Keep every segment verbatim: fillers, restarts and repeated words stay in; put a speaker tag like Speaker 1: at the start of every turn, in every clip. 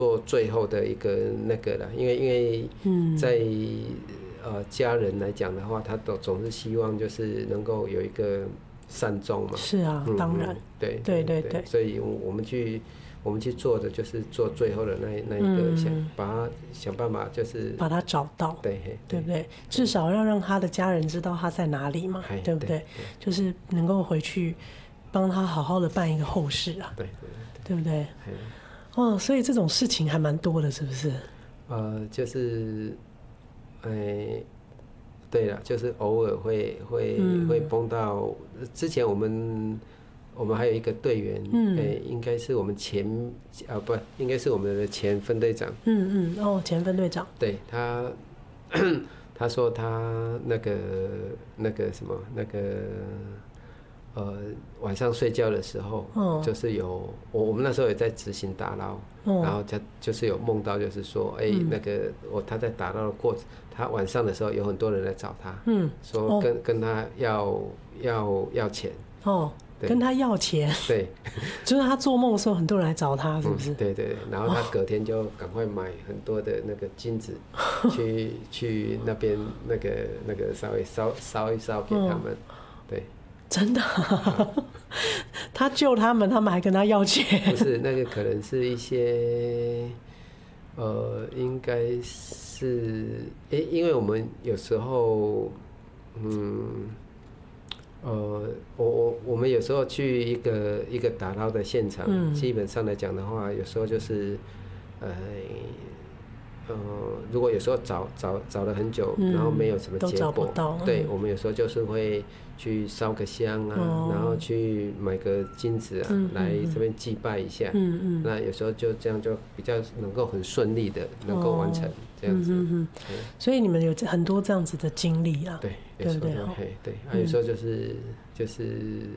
Speaker 1: 做最后的一个那个了，因为因为在、嗯、呃家人来讲的话，他都总是希望就是能够有一个善终嘛。
Speaker 2: 是啊，嗯、当然，
Speaker 1: 对
Speaker 2: 对对 对,
Speaker 1: 对，所以我们去我们去做的就是做最后的那那一个，嗯、想把他想办法就是
Speaker 2: 把他找到，
Speaker 1: 对 对,
Speaker 2: 对不对？至少要让他的家人知道他在哪里嘛，对不 对, 对？就是能够回去帮他好好的办一个后事啊，
Speaker 1: 对
Speaker 2: 对, 对, 对不对？哦，所以这种事情还蛮多的，是不是？
Speaker 1: 呃，就是，哎、欸，对了，就是偶尔会会、嗯、会碰到。之前我们我们还有一个队员，嗯，哎、欸，应该是我们前啊不，应该是我们的前分队长。
Speaker 2: 嗯嗯，哦，前分队长。
Speaker 1: 对他，他说他那个那个什么那个。呃，晚上睡觉的时候，哦、就是有我我们那时候也在执行打捞，哦、然后他就是有梦到，就是说，哎、欸嗯，那个我他在打捞的过程，他晚上的时候有很多人来找他，嗯，说跟、哦、跟他要要要钱，
Speaker 2: 哦，跟他要钱，
Speaker 1: 对，
Speaker 2: 就是他做梦的时候很多人来找他，是不是？
Speaker 1: 嗯、对对，然后他隔天就赶快买很多的那个金子，哦、去去那边那个那个稍微烧烧一烧给他们，哦、对。
Speaker 2: 真的、啊，他救他们，他们还跟他要钱。
Speaker 1: 不是那个，可能是一些，呃，应该是，哎、欸，因为我们有时候，嗯，呃，我我我们有时候去一个一个打捞的现场，嗯、基本上来讲的话，有时候就是，呃。呃，如果有时候找找找了很久，嗯、然后没有什么结果，
Speaker 2: 嗯、
Speaker 1: 对，我们有时候就是会去烧个香啊，哦、然后去买个金子啊，嗯、来这边祭拜一下。嗯嗯。那有时候就这样就比较能够很顺利的能够完成、哦、这样子。嗯嗯
Speaker 2: 嗯。所以你们有很多这样子的经历啊。
Speaker 1: 对，对不对？对对，啊，有时候就是、嗯、就是，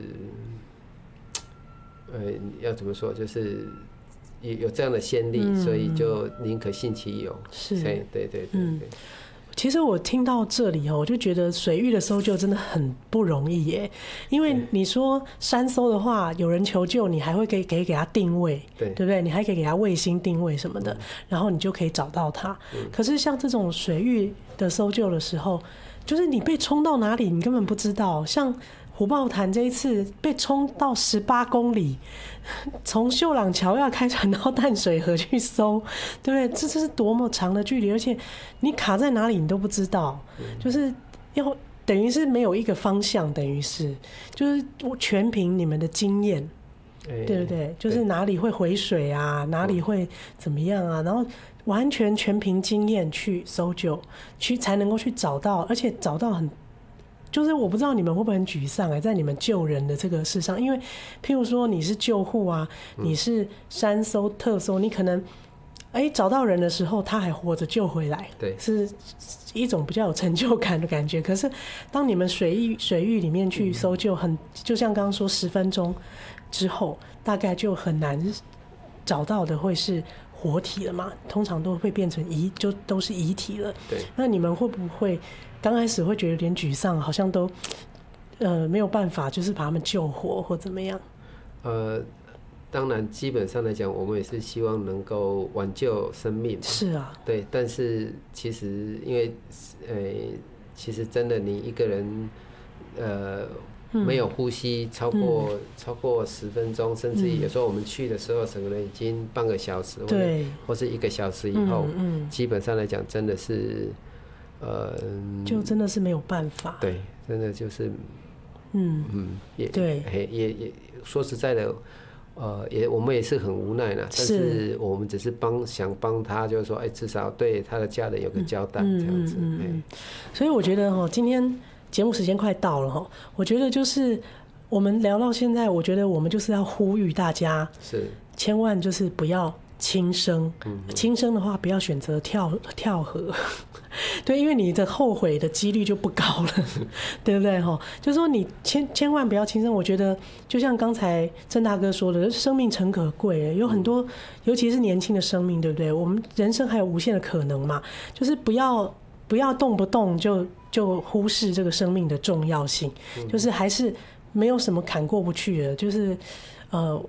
Speaker 1: 呃，要怎么说就是。有这样的先例，嗯、所以就宁可信其有。
Speaker 2: 是，
Speaker 1: 对对对对。
Speaker 2: 嗯，其实我听到这里哦，我就觉得水域的搜救真的很不容易耶。因为你说山搜的话，有人求救，你还会给给给他定位，对对不对？你还可以给他卫星定位什么的，嗯、然后你就可以找到他。嗯、可是像这种水域的搜救的时候，就是你被冲到哪里，你根本不知道。像虎豹潭这一次被冲到十八公里，从秀朗桥要开船到淡水河去搜，对不对？这这是多么长的距离，而且你卡在哪里你都不知道，嗯、就是要等于是没有一个方向，等于是就是全凭你们的经验，欸、对不对？就是哪里会回水啊，哪里会怎么样啊，然后完全全凭经验去搜救，去才能够去找到，而且找到很。就是我不知道你们会不会很沮丧哎，在你们救人的这个事上，因为譬如说你是救护啊，你是山搜特搜，你可能哎找到人的时候他还活着救回来，对，是一种比较有成就感的感觉。可是当你们水域水域里面去搜救很，很就像刚刚说十分钟之后，大概就很难找到的会是活体了嘛，通常都会变成遗，就都是遗体了。对，那你们会不会？刚开始会觉得有点沮丧，好像都呃没有办法，就是把他们救活或怎么样。呃，
Speaker 1: 当然，基本上来讲，我们也是希望能够挽救生命。
Speaker 2: 是啊，
Speaker 1: 对，但是其实因为呃，其实真的你一个人呃、嗯、没有呼吸超过、嗯、超过十分钟，甚至有时候我们去的时候，可能已经半个小时，对，或是一个小时以后，嗯嗯、基本上来讲，真的是。呃，
Speaker 2: 就真的是没有办法。
Speaker 1: 对，真的就是，嗯嗯，也
Speaker 2: 对，
Speaker 1: 也也说实在的，呃，也我们也是很无奈啦。但是我们只是帮想帮他，就是说，哎、欸，至少对他的家人有个交代，这样子。嗯嗯嗯
Speaker 2: 欸、所以我觉得哈，今天节目时间快到了哈，我觉得就是我们聊到现在，我觉得我们就是要呼吁大家，是千万就是不要轻生，轻生的话不要选择跳跳河。对，因为你的后悔的几率就不高了，对不对？就是说你千千万不要轻生。我觉得就像刚才郑大哥说的，生命诚可贵，有很多，嗯、尤其是年轻的生命，对不对？我们人生还有无限的可能嘛，就是不要不要动不动就就忽视这个生命的重要性，嗯、就是还是没有什么坎过不去的，就是呃。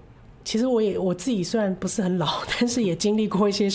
Speaker 2: 其实我也我自己虽然不是很老，但是也经历过一些